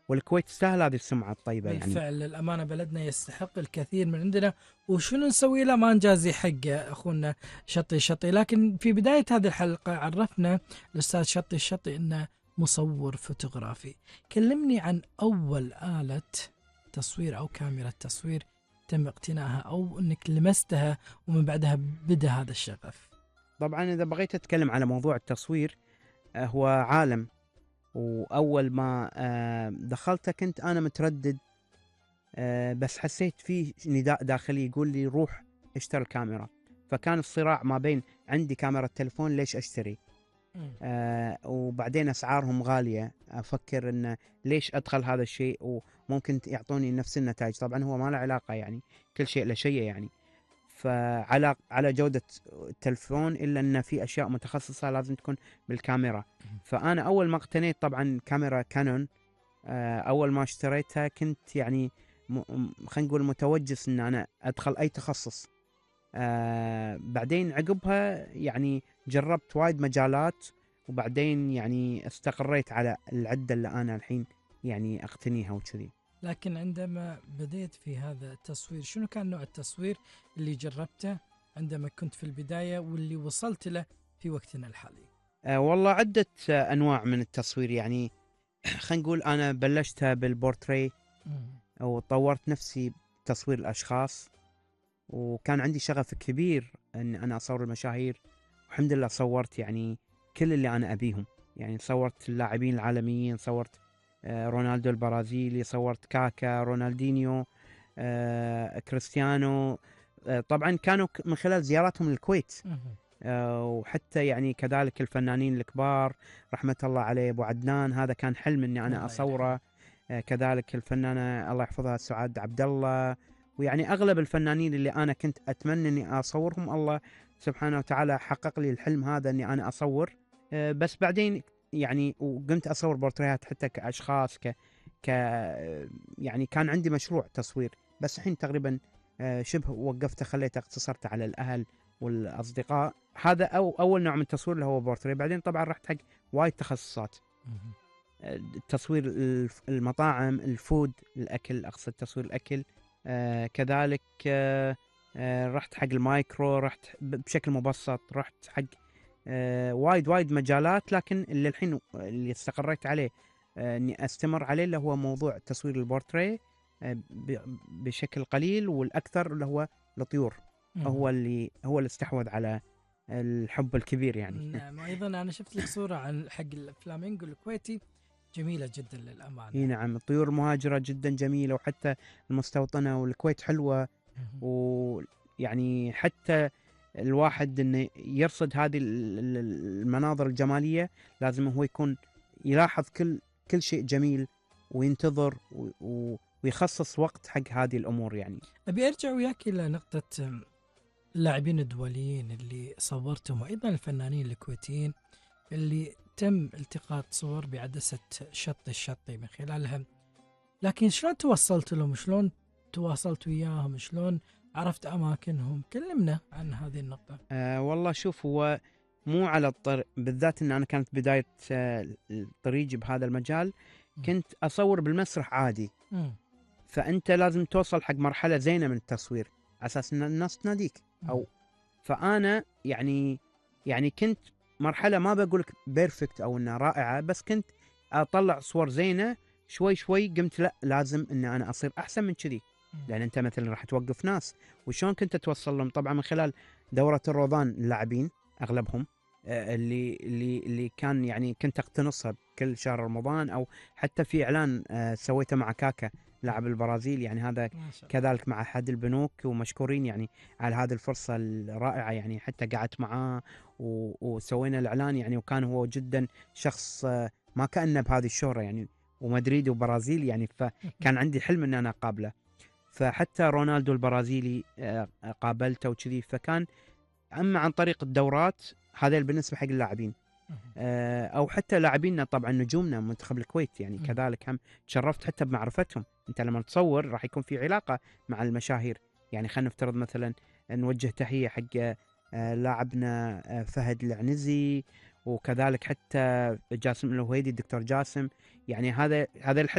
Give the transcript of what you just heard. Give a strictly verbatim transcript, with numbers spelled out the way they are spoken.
والكويت تستاهل هذه السمعة الطيبة يعني. بالفعل للأمانة بلدنا يستحق الكثير من عندنا، وشنو نسوي له ما نجازي حقه أخونا شطي شطي. لكن في بداية هذه الحلقة عرفنا الأستاذ شطي الشطي أنه مصور فوتوغرافي. كلمني عن أول آلة تصوير أو كاميرا تصوير تم اقتنائها أو أنك لمستها ومن بعدها بدأ هذا الشغف. طبعا إذا بغيت أتكلم على موضوع التصوير آه، هو عالم، وأول ما آه، دخلته كنت أنا متردد، آه، بس حسيت فيه نداء داخلي يقول لي روح اشتري الكاميرا. فكان الصراع ما بين عندي كاميرا تلفون ليش اشتري، آه وبعدين اسعارهم غاليه، افكر ان ليش ادخل هذا الشيء وممكن يعطوني نفس النتائج. طبعا هو ما له علاقه يعني، كل شيء له شيء يعني. فعلى على جوده التلفون، الا ان في اشياء متخصصه لازم تكون بالكاميرا. فانا اول ما اقتنيت طبعا كاميرا كانون، آه اول ما اشتريتها كنت يعني خلينا نقول متوجس ان انا ادخل اي تخصص. آه بعدين عقبها يعني جربت وايد مجالات، وبعدين يعني استقريت على العدة اللي أنا الحين يعني أقتنيها وكذي. لكن عندما بديت في هذا التصوير شنو كان نوع التصوير اللي جربته عندما كنت في البداية واللي وصلت له في وقتنا الحالي؟ آه والله عدة آه أنواع من التصوير يعني. خلينا نقول أنا بلشتها بالبورتري، وطورت نفسي بتصوير الأشخاص، وكان عندي شغف كبير أن أنا أصور المشاهير. والحمد لله صورت يعني كل اللي أنا أبيهم. يعني صورت اللاعبين العالميين، صورت آه رونالدو البرازيلي، صورت كاكا، رونالدينيو، آه كريستيانو. آه طبعا كانوا من خلال زياراتهم للكويت. آه وحتى يعني كذلك الفنانين الكبار رحمة الله عليه أبو عدنان، هذا كان حلم أني أنا أصوره. آه كذلك الفنانة الله يحفظها سعاد عبد الله، ويعني أغلب الفنانين اللي أنا كنت أتمنى أني أصورهم الله سبحانه وتعالى حقق لي الحلم هذا أني أنا أصور. آه بس بعدين يعني وقمت أصور بورتريات حتى كأشخاص ك ك يعني كان عندي مشروع تصوير، بس الحين تقريبا آه شبه وقفته، خليته اقتصرت على الأهل والأصدقاء. هذا أو أول نوع من التصوير اللي هو بورتري. بعدين طبعا رحت حق وايد تخصصات، تصوير المطاعم، الفود، الأكل، أقصد تصوير الأكل. آه كذلك آه آه رحت حق المايكرو، رحت بشكل مبسط، رحت حق آه وايد وايد مجالات. لكن اللي الحين اللي استقريت عليه آه اني استمر عليه اللي هو موضوع تصوير البورتري آه بشكل قليل، والاكثر اللي هو الطيور. هو اللي هو اللي استحوذ على الحب الكبير يعني. نعم. وايضا انا شفت لك صوره عن حق الفلامينغو الكويتي جميله جدا للامانه. اي نعم، الطيور مهاجره جدا جميله، وحتى المستوطنه، والكويت حلوه. ويعني حتى الواحد انه يرصد هذه المناظر الجماليه لازم هو يكون يلاحظ كل كل شيء جميل، وينتظر ويخصص وقت حق هذه الامور يعني. ابي ارجع وياك الى نقطه اللاعبين الدوليين اللي صورتهم، وايضا الفنانين الكويتيين اللي تم التقاط صور بعدسه شطي الشطي من خلالها. لكن شلون توصلت لهم؟ شلون تواصلت وياهم؟ شلون عرفت اماكنهم؟ كلمنا عن هذه النقطه. آه والله شوف، هو مو على الطريق بالذات، ان انا كانت بدايه آه طريقي بهذا المجال. كنت اصور بالمسرح عادي. م. فانت لازم توصل حق مرحله زينه من التصوير على اساس ان الناس تناديك. او فانا يعني يعني كنت مرحله ما بقول لك بيرفكت او انها رائعه، بس كنت اطلع صور زينه. شوي شوي قمت لا لازم ان انا اصير احسن من كذي، لان انت مثلا راح توقف ناس. وشون كنت توصل لهم؟ طبعا من خلال دوره الروضان اللاعبين اغلبهم، اللي اللي اللي كان يعني كنت اقتنصها بكل شهر رمضان، او حتى في اعلان سويته مع كاكا لاعب البرازيل يعني، هذا كذلك مع احد البنوك، ومشكورين يعني على هذه الفرصه الرائعه يعني. حتى قعدت معاه وسوينا الاعلان يعني، وكان هو جدا شخص ما كانه بهذه الشهره يعني، ومدريدي وبرازيلي يعني، فكان عندي حلم ان انا اقابله. فحتى رونالدو البرازيلي قابلته وكذي. فكان اما عن طريق الدورات هذا بالنسبه حق اللاعبين، او حتى لاعبينا طبعا نجومنا منتخب الكويت يعني كذلك هم تشرفت حتى بمعرفتهم. انت لما تصور راح يكون في علاقه مع المشاهير يعني. خلينا نفترض مثلا نوجه تحيه حق لاعبنا فهد العنزي، وكذلك حتى جاسم الوهيدي، الدكتور جاسم. يعني هذا هذا الحلم